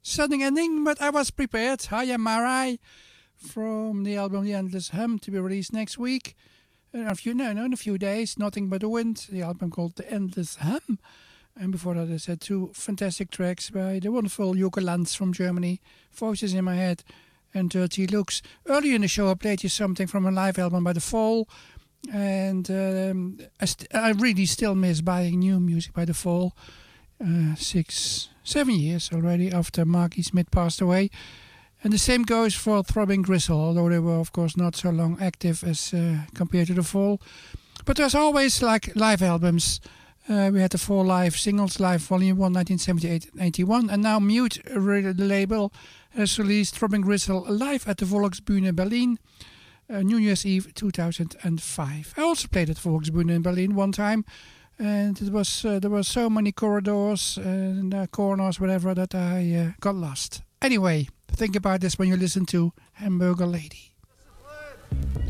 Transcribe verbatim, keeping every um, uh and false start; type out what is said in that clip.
Sudden ending, but I was prepared. Hi, I'm Marai from the album The Endless Hum to be released next week. In a few, no, no, in a few days. Nothing But the Wind, the album called The Endless Hum. And before that, I said two fantastic tracks by the wonderful Joko Lanz from Germany, Voices in My Head and Dirty Looks. Earlier in the show, I played you something from a live album by The Fall. And um, I, st- I really still miss buying new music by The Fall. Uh, six, seven years already after Marky Smith passed away. And the same goes for Throbbing Gristle, although they were, of course, not so long active as uh, compared to The Fall. But there's always like live albums. Uh, we had the Fall Live Singles Live Volume one, nineteen seventy-eight eighty-one. And now Mute, the label, has released Throbbing Gristle live at the Volksbühne Berlin. Uh, New Year's Eve two thousand five. I also played at Volksbühne in Berlin one time. And it was uh, there were so many corridors and uh, corners, whatever, that I uh, got lost. Anyway, think about this when you listen to Hamburger Lady.